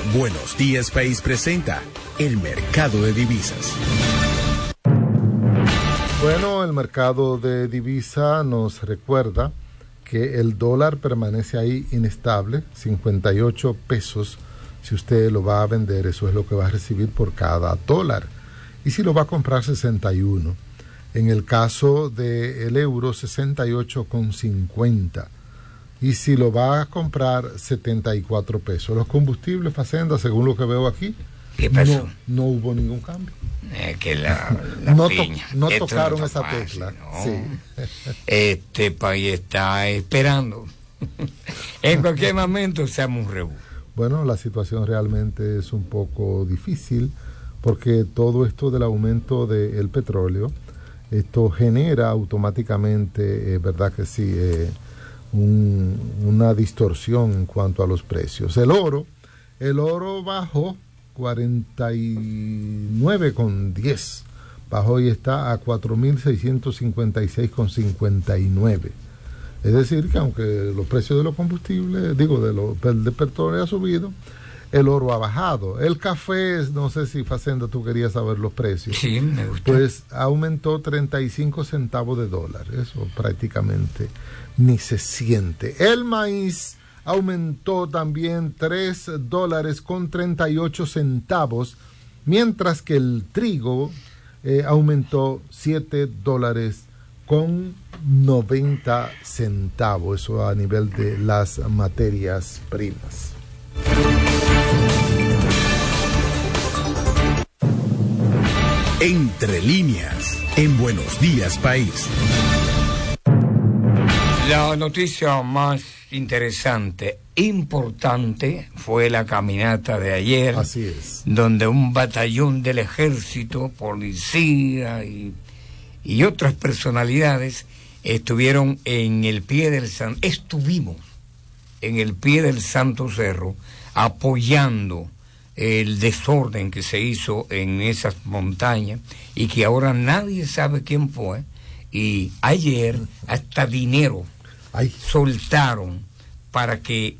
Buenos Días País presenta el mercado de divisas. Bueno, el mercado de divisa nos recuerda que el dólar permanece ahí inestable, 58 pesos. Si usted lo va a vender, eso es lo que va a recibir por cada dólar. Y si lo va a comprar, 61. En el caso del euro, 68,50. Y si lo va a comprar, 74 pesos. Los combustibles, Facenda, según lo que veo aquí, ¿qué pasó? No hubo ningún cambio. Que la piña. No Esto tocaron no esa fácil, tecla. ¿no? Sí. Este país está esperando. En cualquier momento se arma un rebú. Bueno, la situación realmente es un poco difícil porque todo esto del aumento del petróleo, esto genera automáticamente, verdad que sí, una distorsión en cuanto a los precios. El oro bajó 49,10, bajó y está a 4.656,59. Es decir, que aunque los precios de los combustibles, del petróleo ha subido, el oro ha bajado. El café, no sé si Facenda tú querías saber los precios. Sí, me gusta. Pues aumentó 35 centavos de dólar. Eso prácticamente ni se siente. El maíz aumentó también $3.38, mientras que el trigo aumentó $7.90. Eso a nivel de las materias primas. Entre líneas, en Buenos Días País. La noticia más interesante, importante, fue la caminata de ayer. Así es. Donde un batallón del ejército, policía y otras personalidades estuvimos en el pie del Santo Cerro apoyando el desorden que se hizo en esas montañas y que ahora nadie sabe quién fue. Y ayer hasta dinero soltaron para que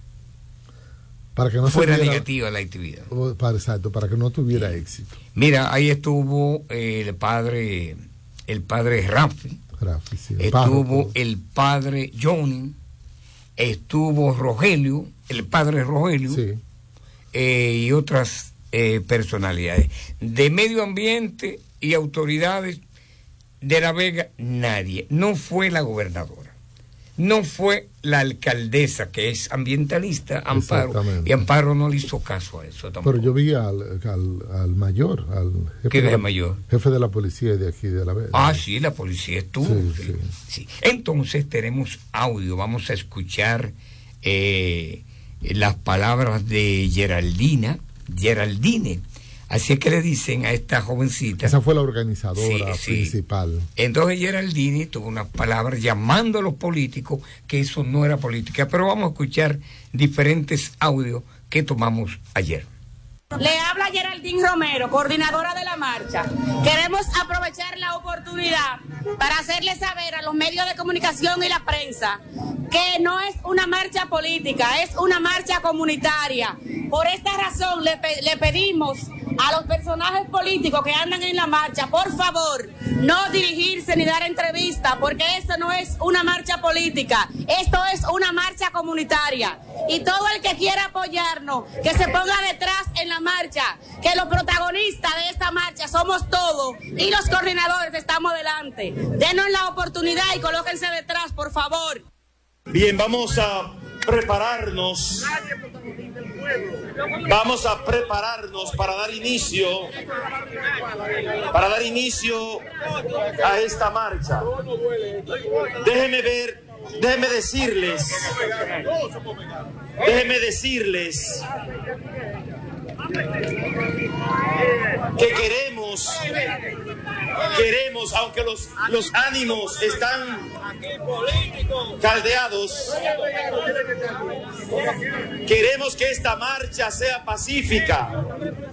no fuera negativa la actividad. Exacto, para que no tuviera éxito. Mira, ahí estuvo el padre Rafi, sí, estuvo el padre Johnny, estuvo Rogelio, el padre Rogelio, sí. Y otras personalidades de medio ambiente y autoridades de La Vega. Nadie, no fue la gobernadora, no fue la alcaldesa, que es ambientalista, Amparo, y Amparo no le hizo caso a eso tampoco. Pero yo vi al mayor, al jefe de la policía de aquí de La Vega. Ah, sí, la policía estuvo. Sí. Entonces tenemos audio, vamos a escuchar las palabras de Geraldine, así es que le dicen a esta jovencita. Esa fue la organizadora principal. Entonces Geraldine tuvo unas palabras llamando a los políticos que eso no era política, pero vamos a escuchar diferentes audios que tomamos ayer. Le habla Geraldine Romero, coordinadora de la marcha. Queremos aprovechar la oportunidad para hacerle saber a los medios de comunicación y la prensa que no es una marcha política, es una marcha comunitaria. Por esta razón le pedimos a los personajes políticos que andan en la marcha, por favor, no dirigirse ni dar entrevistas, porque esto no es una marcha política, esto es una marcha comunitaria. Y todo el que quiera apoyarnos, que se ponga detrás en la marcha, que los protagonistas de esta marcha somos todos y los coordinadores estamos delante. Denos la oportunidad y colóquense detrás, por favor. Bien, vamos a prepararnos para dar inicio a esta marcha. Déjenme decirles que queremos, aunque los ánimos están caldeados, queremos que esta marcha sea pacífica.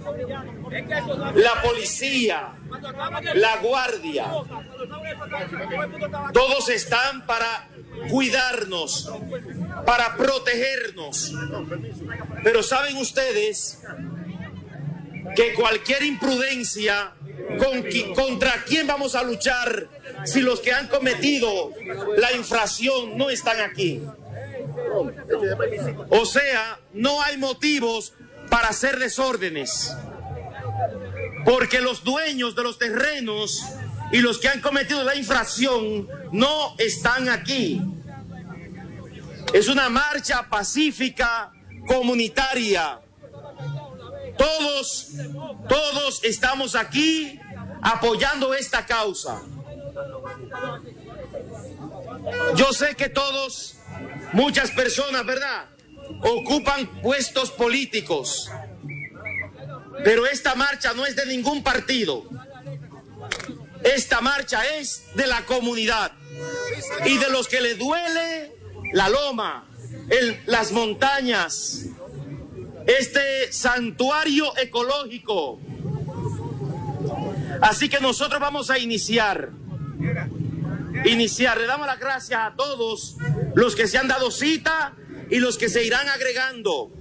La policía, la guardia, todos están para cuidarnos, para protegernos. Pero saben ustedes que cualquier imprudencia, ¿contra quién vamos a luchar si los que han cometido la infracción no están aquí? O sea, no hay motivos para hacer desórdenes, porque los dueños de los terrenos y los que han cometido la infracción no están aquí. Es una marcha pacífica, comunitaria. Todos estamos aquí apoyando esta causa. Yo sé que muchas personas, ¿verdad?, ocupan puestos políticos, pero esta marcha no es de ningún partido. Esta marcha es de la comunidad y de los que le duele la loma, las montañas, este santuario ecológico. Así que nosotros vamos a iniciar. Le damos las gracias a todos los que se han dado cita y los que se irán agregando.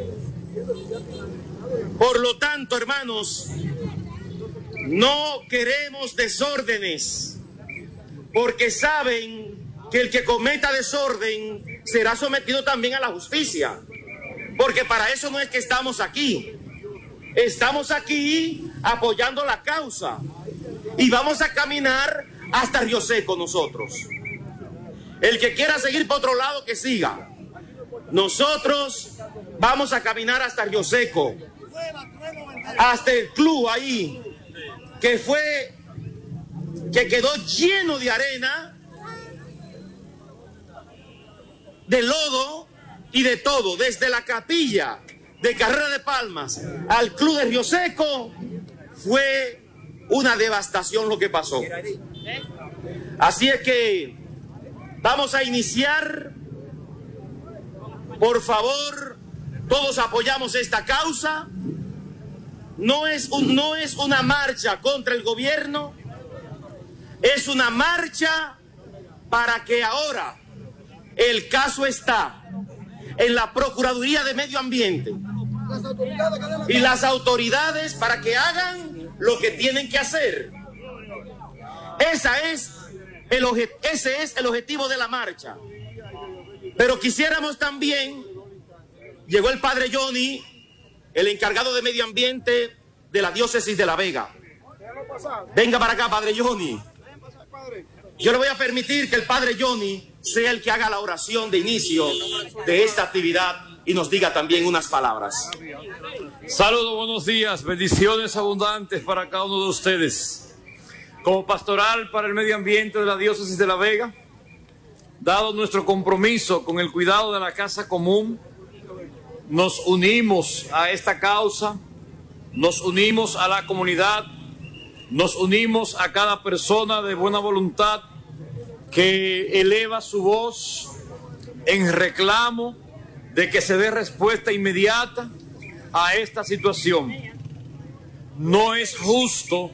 Por lo tanto, hermanos, no queremos desórdenes, porque saben que el que cometa desorden será sometido también a la justicia, porque para eso no es que estamos aquí. Estamos aquí apoyando la causa y vamos a caminar hasta Río Seco nosotros. El que quiera seguir por otro lado, que siga. Nosotros vamos a caminar hasta Río Seco, hasta el club ahí, que quedó lleno de arena, de lodo y de todo, desde la capilla de Carrera de Palmas al club de Río Seco. Fue una devastación lo que pasó. Así es que vamos a iniciar. Por favor, todos apoyamos esta causa. No es una marcha contra el gobierno, es una marcha para que ahora el caso está en la Procuraduría de Medio Ambiente y las autoridades para que hagan lo que tienen que hacer. Ese es el objetivo de la marcha. Pero quisiéramos también, llegó el padre Johnny, el encargado de Medio Ambiente de la diócesis de La Vega. Venga para acá, padre Johnny. Yo le voy a permitir que el padre Johnny sea el que haga la oración de inicio de esta actividad y nos diga también unas palabras. Saludos, buenos días, bendiciones abundantes para cada uno de ustedes. Como pastoral para el medio ambiente de la diócesis de La Vega, dado nuestro compromiso con el cuidado de la casa común, nos unimos a esta causa, nos unimos a la comunidad, nos unimos a cada persona de buena voluntad que eleva su voz en reclamo de que se dé respuesta inmediata a esta situación. No es justo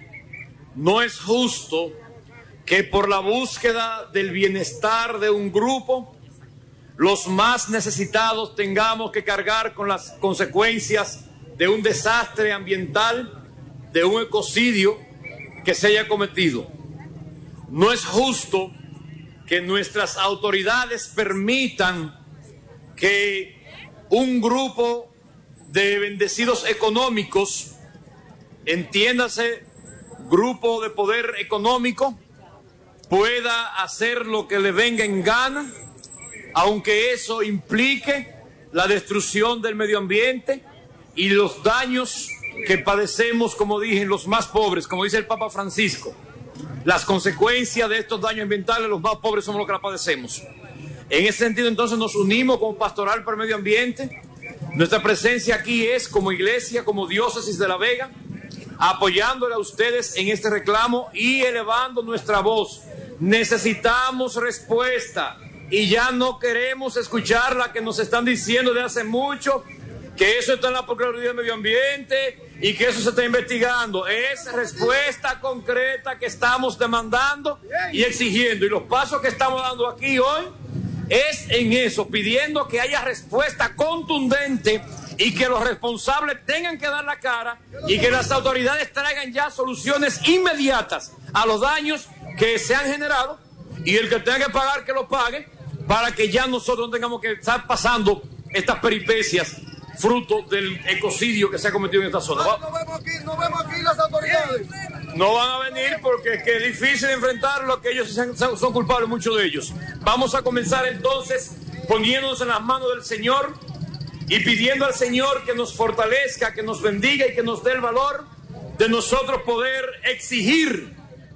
que por la búsqueda del bienestar de un grupo, los más necesitados tengamos que cargar con las consecuencias de un desastre ambiental, de un ecocidio que se haya cometido. No es justo que nuestras autoridades permitan que un grupo de bendecidos económicos, entiéndase, grupo de poder económico, pueda hacer lo que le venga en gana, aunque eso implique la destrucción del medio ambiente y los daños que padecemos, como dije, los más pobres, como dice el Papa Francisco. Las consecuencias de estos daños ambientales, los más pobres somos los que las padecemos. En ese sentido, entonces, nos unimos como pastoral para el medio ambiente. Nuestra presencia aquí es como iglesia, como diócesis de La Vega, apoyándole a ustedes en este reclamo y elevando nuestra voz. Necesitamos respuesta y ya no queremos escuchar la que nos están diciendo de hace mucho, que eso está en la Procuraduría de Medio Ambiente y que eso se está investigando. Es respuesta concreta que estamos demandando y exigiendo. Y los pasos que estamos dando aquí hoy es en eso, pidiendo que haya respuesta contundente y que los responsables tengan que dar la cara y que las autoridades traigan ya soluciones inmediatas a los daños que se han generado, y el que tenga que pagar, que lo pague, para que ya nosotros no tengamos que estar pasando estas peripecias fruto del ecocidio que se ha cometido en esta zona. No vemos aquí las autoridades. No van a venir porque es difícil enfrentar lo que ellos son culpables, muchos de ellos. Vamos a comenzar entonces poniéndonos en las manos del Señor y pidiendo al Señor que nos fortalezca, que nos bendiga y que nos dé el valor de nosotros poder exigir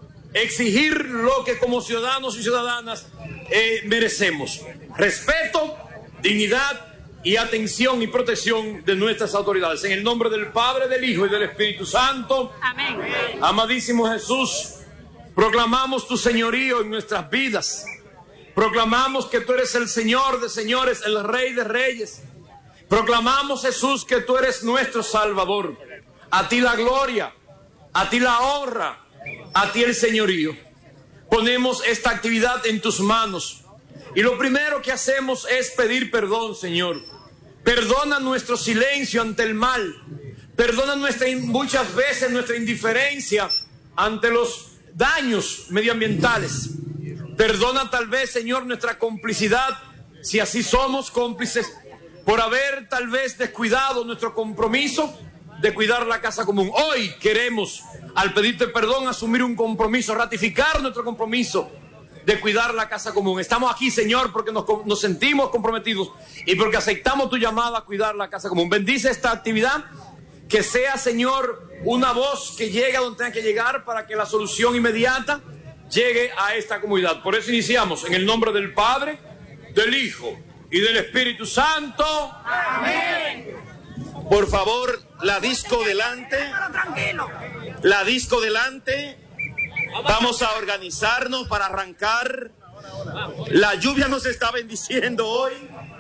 lo que como ciudadanos y ciudadanas merecemos: respeto, dignidad y atención y protección de nuestras autoridades. En el nombre del Padre, del Hijo y del Espíritu Santo. Amén. Amadísimo Jesús, proclamamos tu señorío en nuestras vidas. Proclamamos que tú eres el Señor de señores, el Rey de reyes. Proclamamos, Jesús, que tú eres nuestro Salvador. A ti la gloria, a ti la honra, a ti el señorío. Ponemos esta actividad en tus manos. Y lo primero que hacemos es pedir perdón, Señor. Perdona nuestro silencio ante el mal. Perdona muchas veces nuestra indiferencia ante los daños medioambientales. Perdona tal vez, Señor, nuestra complicidad, si así somos cómplices, por haber tal vez descuidado nuestro compromiso de cuidar la casa común. Hoy queremos, al pedirte perdón, asumir un compromiso, ratificar nuestro compromiso de cuidar la casa común. Estamos aquí, Señor, porque nos sentimos comprometidos y porque aceptamos tu llamada a cuidar la casa común. Bendice esta actividad, que sea, Señor, una voz que llegue a donde tenga que llegar para que la solución inmediata llegue a esta comunidad. Por eso iniciamos en el nombre del Padre, del Hijo y del Espíritu Santo. Amén. Por favor, la disco delante. La disco delante. Vamos a organizarnos para arrancar. La lluvia nos está bendiciendo hoy.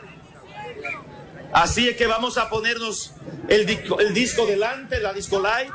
Así es que vamos a ponernos el disco delante, la disco light.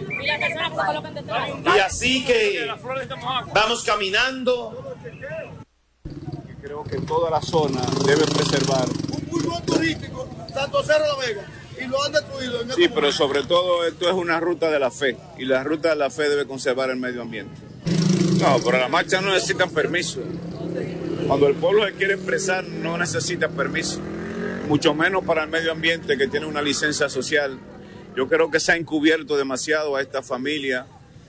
Y así que vamos caminando. Creo que toda la zona debe preservar. Un muy buen turístico, Santo Cerro de la Vega, y lo han destruido. Sí, pero sobre todo esto es una ruta de la fe, y la ruta de la fe debe conservar el medio ambiente. No, pero las marchas no necesitan permiso. Cuando el pueblo se quiere expresar no necesita permiso, mucho menos para el medio ambiente, que tiene una licencia social. Yo creo que se ha encubierto demasiado a esta familia.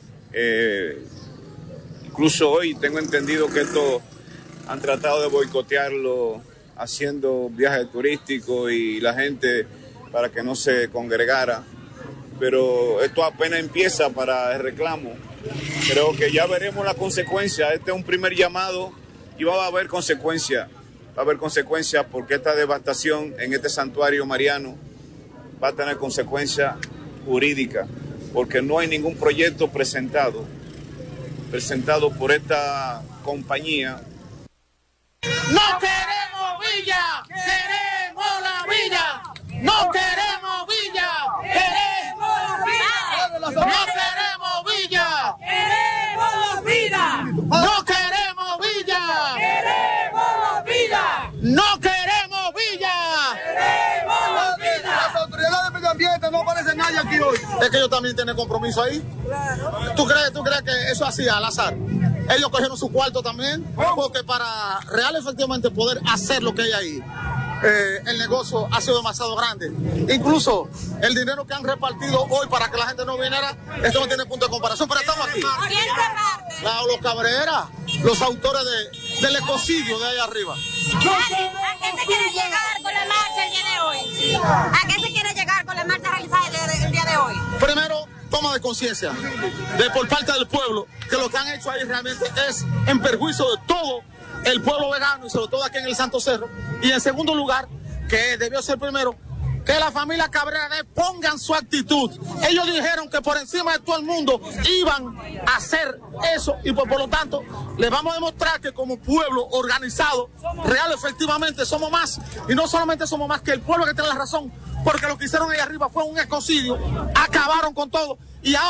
Incluso hoy tengo entendido que esto han tratado de boicotearlo, haciendo viajes turísticos y la gente para que no se congregara. Pero esto apenas empieza para el reclamo. Creo que ya veremos la consecuencia. Este es un primer llamado y va a haber consecuencias. Va a haber consecuencias porque esta devastación en este santuario mariano va a tener consecuencias jurídicas, porque no hay ningún proyecto presentado por esta compañía. ¡No queremos villa! ¡Queremos la villa! ¡No queremos villa! ¡Queremos la villa! ¡No queremos villa! ¡Queremos vida! ¡No queremos villa! ¡Queremos vida! ¡No queremos villa! ¡Queremos vida! Las autoridades de medio ambiente no aparece nadie aquí hoy. Es que ellos también tienen compromiso ahí. ¿Tú crees que eso así al azar? Ellos cogieron su cuarto también, porque para real efectivamente poder hacer lo que hay ahí, el negocio ha sido demasiado grande. Incluso el dinero que han repartido hoy para que la gente no viniera, esto no tiene punto de comparación, pero estamos aquí. Los Cabrera, los autores del ecocidio de ahí arriba. ¿A qué se quiere llegar con la marcha el día de hoy? ¿A qué se quiere llegar con la marcha realizada el día de hoy? Primero, toma de conciencia por parte del pueblo, que lo que han hecho ahí realmente es en perjuicio de todo el pueblo vegano y sobre todo aquí en el Santo Cerro. Y en segundo lugar, que debió ser primero, que la familia Cabrera pongan su actitud. Ellos dijeron que por encima de todo el mundo iban a hacer eso y por lo tanto les vamos a demostrar que como pueblo organizado, real efectivamente somos más, y no solamente somos más que el pueblo que tiene la razón, porque lo que hicieron ahí arriba fue un ecocidio, acabaron con todo y ahora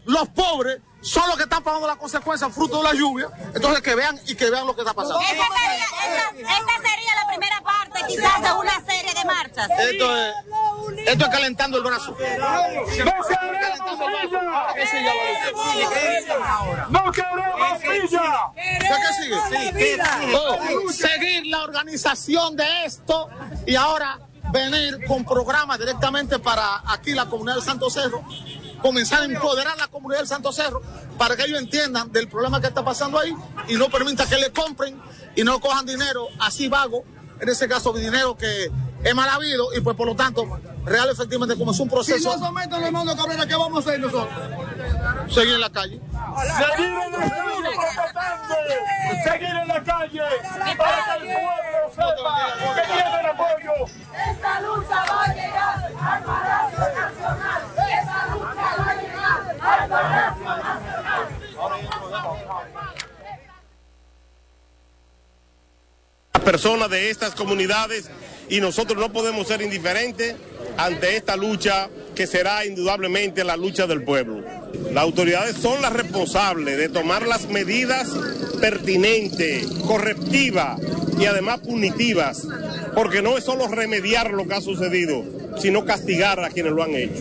los pobres son los que están pagando las consecuencias fruto de la lluvia. Entonces que vean lo que está pasando. Esta sería la primera parte quizás de una serie de marchas. Esto es calentando el brazo. ¡No queremos Villa! ¿Qué sigue? Seguir la organización de esto y ahora venir con programas directamente para aquí la comunidad del Santo Cerro, comenzar a empoderar la comunidad del Santo Cerro para que ellos entiendan del problema que está pasando ahí y no permita que le compren y no cojan dinero así vago, en ese caso dinero que es mal habido y pues por lo tanto real efectivamente como es un proceso. Si no someten a Hermano Cabrera, ¿qué vamos a hacer nosotros? Seguir en la calle. Seguir en la calle, seguir en la calle para que el pueblo sepa que tiene el apoyo. Esta lucha va a llegar al Palacio Nacional. Esta lucha va a llegar al Palacio Nacional. Personas de estas comunidades y nosotros no podemos ser indiferentes ante esta lucha que será indudablemente la lucha del pueblo. Las autoridades son las responsables de tomar las medidas pertinentes, correctivas y además punitivas, porque no es solo remediar lo que ha sucedido, sino castigar a quienes lo han hecho.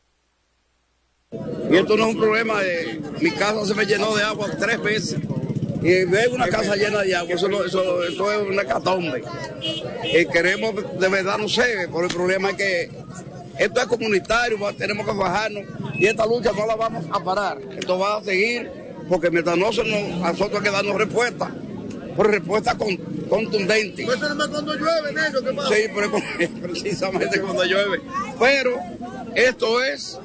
Y esto no es un problema mi casa se me llenó de agua 3 veces. Y veo una casa llena de agua, eso es una hecatombe. Y queremos, de verdad, no sé, pero el problema es que esto es comunitario, tenemos que bajarnos y esta lucha no la vamos a parar. Esto va a seguir porque mientras nosotros hay que darnos respuesta, pero respuesta contundente. Pues cuando llueve, negro, ¿qué pasa? Sí, pero precisamente cuando llueve. Pero esto es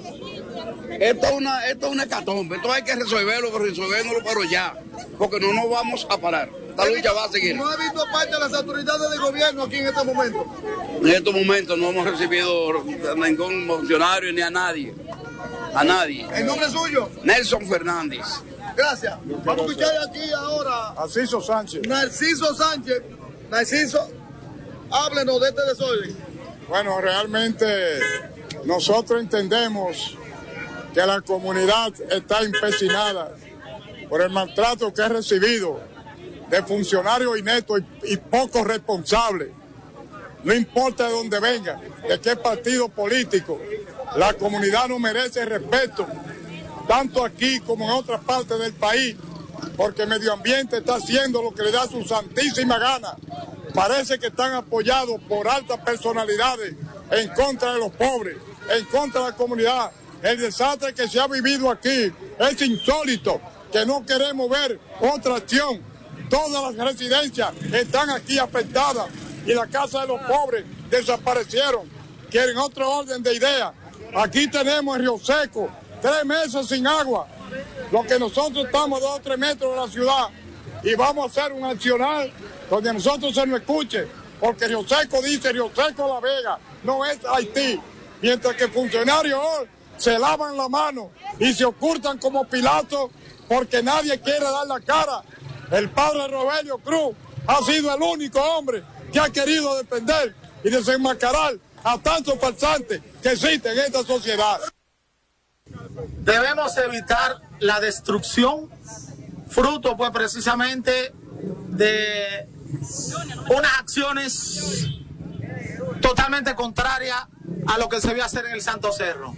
una hecatombe, esto hay que resolverlo, pero ya, porque no nos vamos a parar. Esta lucha va a seguir. ¿No ha visto parte de las autoridades del gobierno aquí en este momento? En estos momentos no hemos recibido a ningún funcionario ni a nadie. A nadie. ¿El nombre suyo? Nelson Fernández. Gracias. Vamos a escuchar aquí ahora Narciso Sánchez. Narciso, háblenos de este desorden. Bueno, realmente nosotros entendemos que la comunidad está empecinada por el maltrato que ha recibido de funcionarios ineptos y poco responsables. No importa de dónde venga, de qué partido político, la comunidad no merece respeto, tanto aquí como en otras partes del país, porque el medio ambiente está haciendo lo que le da su santísima gana. Parece que están apoyados por altas personalidades en contra de los pobres, en contra de la comunidad. El desastre que se ha vivido aquí es insólito, que no queremos ver otra acción. Todas las residencias están aquí afectadas y la casa de los pobres desaparecieron. Quieren otro orden de ideas. Aquí tenemos el Río Seco, 3 meses sin agua. Lo que nosotros estamos a 2 o 3 metros de la ciudad y vamos a hacer un accional donde nosotros se nos escuche, porque Río Seco dice Río Seco La Vega, no es Haití. Mientras que funcionarios hoy se lavan la mano y se ocultan como Pilato porque nadie quiere dar la cara. El padre Rogelio Cruz ha sido el único hombre que ha querido defender y desenmascarar a tantos farsantes que existen en esta sociedad. Debemos evitar la destrucción, fruto pues precisamente de unas acciones totalmente contrarias a lo que se vio hacer en el Santo Cerro.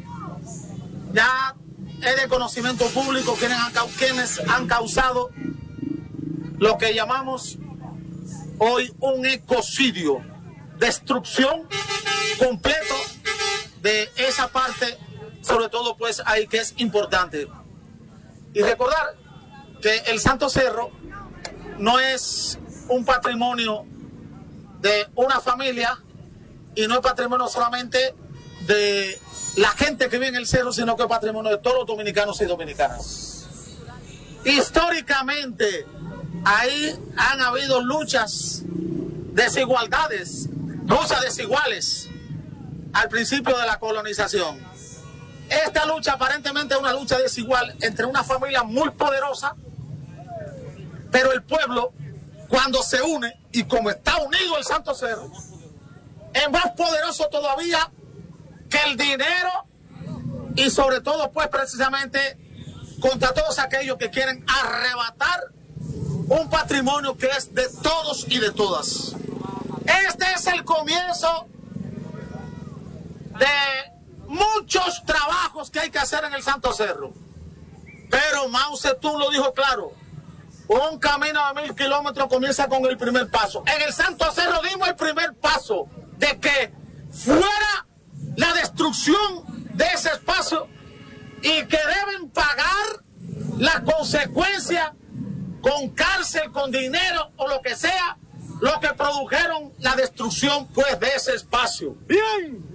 Ya es de conocimiento público quienes han causado lo que llamamos hoy un ecocidio, destrucción completo de esa parte, sobre todo pues ahí que es importante. Y recordar que el Santo Cerro no es un patrimonio de una familia y no es patrimonio solamente de la gente que vive en el cerro, sino que es patrimonio de todos los dominicanos y dominicanas. Históricamente ahí han habido luchas, desigualdades, luchas desiguales al principio de la colonización. Esta lucha aparentemente es una lucha desigual entre una familia muy poderosa, pero el pueblo, cuando se une, y como está unido el Santo Cerro, es más poderoso todavía que el dinero y sobre todo pues precisamente contra todos aquellos que quieren arrebatar un patrimonio que es de todos y de todas. Este es el comienzo de muchos trabajos que hay que hacer en el Santo Cerro. Pero Mao Zedong lo dijo claro: un camino de 1000 kilómetros comienza con el primer paso. En el Santo Cerro dimos el primer paso de que fuera la destrucción de ese espacio y que deben pagar la consecuencia con cárcel, con dinero o lo que sea, lo que produjeron la destrucción pues de ese espacio. Bien.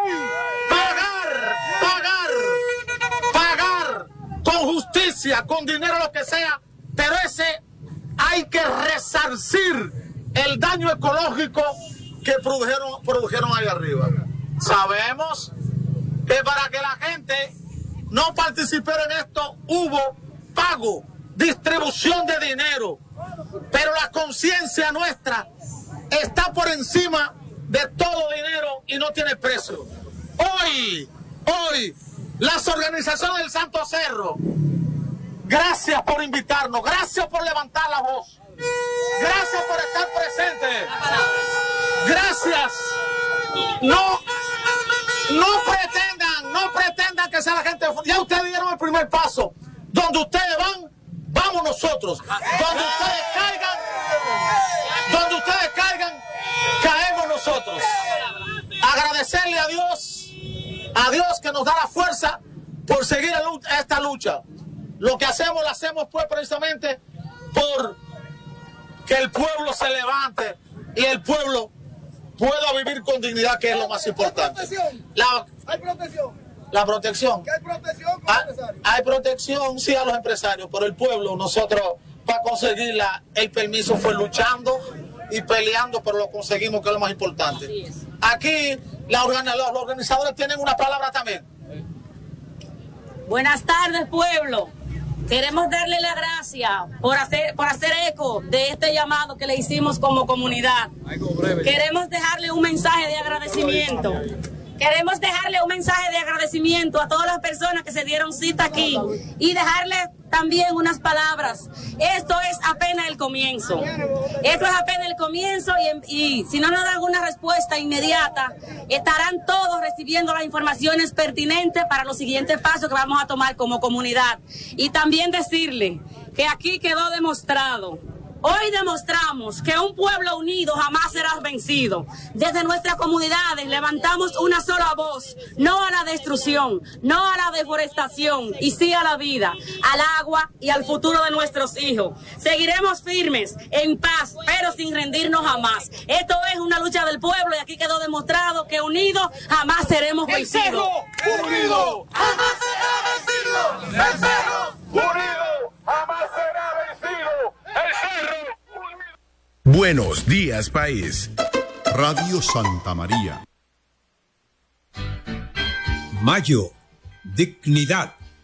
Pagar con justicia, con dinero, lo que sea, pero ese hay que resarcir el daño ecológico que produjeron ahí arriba. Sabemos que para que la gente no participiera en esto hubo pago, distribución de dinero, pero la conciencia nuestra está por encima de todo dinero y no tiene precio. Hoy, las organizaciones del Santo Cerro, gracias por invitarnos, gracias por levantar la voz, gracias por estar presentes, gracias. No pretendan que sea la gente. Ya ustedes dieron el primer paso. Donde ustedes van, vamos nosotros. Donde ustedes caigan, caemos nosotros. Agradecerle a Dios que nos da la fuerza por seguir esta lucha. Lo que hacemos, lo hacemos pues precisamente por que el pueblo se levante y el pueblo pueda vivir con dignidad, que es lo más importante. ¿Hay protección? La protección. ¿Qué hay protección para los empresarios? Hay protección, sí, a los empresarios, pero el pueblo, nosotros, para conseguirla, el permiso fue luchando y peleando, pero lo conseguimos, que es lo más importante. Aquí, los organizadores tienen una palabra también. Buenas tardes, pueblo. Queremos darle las gracias por hacer eco de este llamado que le hicimos como comunidad. Queremos dejarle un mensaje de agradecimiento. Queremos dejarle un mensaje de agradecimiento a todas las personas que se dieron cita aquí y dejarles también unas palabras. Esto es apenas el comienzo. Esto es apenas el comienzo y si no nos dan una respuesta inmediata, estarán todos recibiendo las informaciones pertinentes para los siguientes pasos que vamos a tomar como comunidad. Y también decirle que aquí quedó demostrado. Hoy demostramos que un pueblo unido jamás será vencido. Desde nuestras comunidades levantamos una sola voz, no a la destrucción, no a la deforestación, y sí a la vida, al agua y al futuro de nuestros hijos. Seguiremos firmes, en paz, pero sin rendirnos jamás. Esto es una lucha del pueblo y aquí quedó demostrado que unidos jamás seremos vencidos. ¡El Cerro unido jamás será vencido! ¡El Cerro unido jamás será vencido! Buenos días, país. Radio Santa María. Mayo, dignidad.